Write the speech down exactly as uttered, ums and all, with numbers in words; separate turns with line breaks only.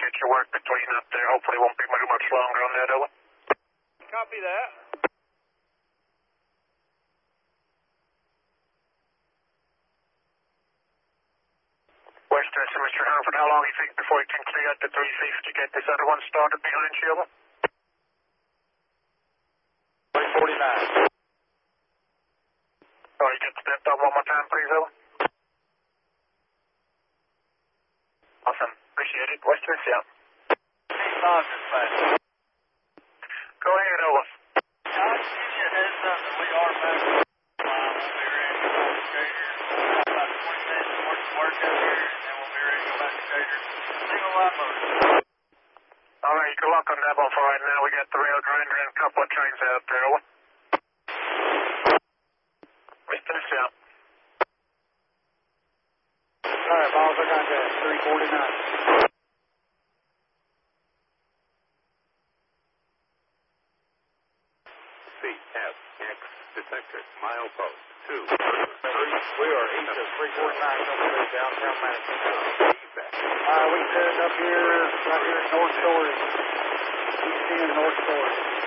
get your work between up there. Hopefully it won't be too much longer on that, over.
Copy that.
Western, so Mister Harford, how long do you think before you can clear out the three fifty, get this other one started behind you, over?
three forty-nine.
Sorry, get that done one more time, please, over. Awesome. Appreciate it. Western, yeah. Go ahead, over.
I'll give you a heads up that we are back. We'll be ready to go back to Cater. About twenty minutes worth of work out here, and then we'll be ready to go back to Cater. Single line motor.
All right, you can lock on that one for right now. We got the rail grinder and a couple of trains out there, over. Western, yeah.
All right, balls, I got that. three forty-nine.
C F X detected. Milepost two.
We are east of three forty-nine coming through downtown Madison.
Feedback.
Uh, we set up here, right here in North Story. East end North Story.